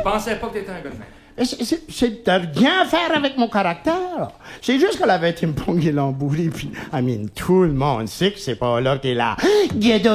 Je pensais pas que t'étais un gars de même. C'est de rien faire avec mon caractère. C'est juste qu'elle avait été me pogner l'embourri, puis, tout le monde sait que c'est pas là qu'elle a...